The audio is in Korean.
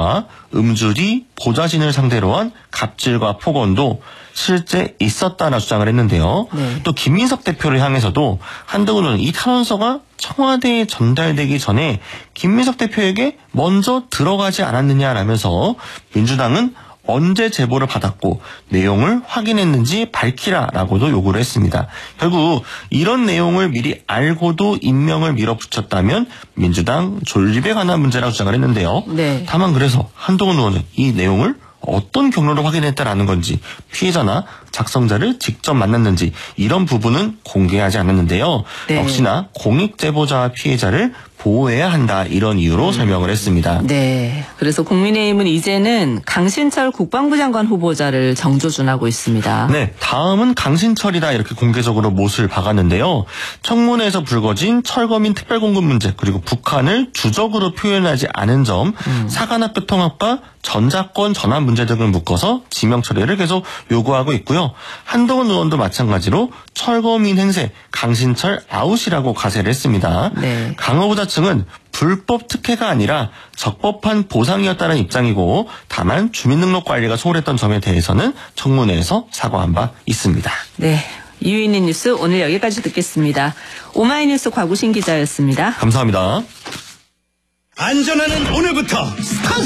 의혹과 음주리 보좌진을 상대로 한 갑질과 폭언도 실제 있었다라 주장을 했는데요. 네. 또 김민석 대표를 향해서도 한동훈 의원은 이 탄원서가 청와대에 전달되기 전에 김민석 대표에게 먼저 들어가지 않았느냐라면서 민주당은 언제 제보를 받았고 내용을 확인했는지 밝히라라고도 요구를 했습니다. 결국 이런 내용을 미리 알고도 임명을 밀어붙였다면 민주당 존립에 관한 문제라고 주장을 했는데요. 네. 다만 그래서 한동훈 의원은 이 내용을 어떤 경로로 확인했다라는 건지 피해자나 작성자를 직접 만났는지 이런 부분은 공개하지 않았는데요. 네. 역시나 공익제보자와 피해자를 보호해야 한다 이런 이유로 설명을 했습니다. 네. 그래서 국민의힘은 이제는 강신철 국방부 장관 후보자를 정조준하고 있습니다. 네, 다음은 강신철이다 이렇게 공개적으로 못을 박았는데요. 청문회에서 불거진 철거민 특별공급 문제 그리고 북한을 주적으로 표현하지 않은 점, 사관학교 통합과 전자권 전환 문제 등을 묶어서 지명 처리를 계속 요구하고 있고요. 한동훈 의원도 마찬가지로 철거민 행세 강신철 아웃이라고 가세를 했습니다. 네. 강 후보자 측은 불법 특혜가 아니라 적법한 보상이었다는 입장이고 다만 주민등록 관리가 소홀했던 점에 대해서는 청문회에서 사과한 바 있습니다. 네. 이유인의 뉴스 오늘 여기까지 듣겠습니다. 오마이뉴스 곽우신 기자였습니다. 감사합니다. 안전하는 오늘부터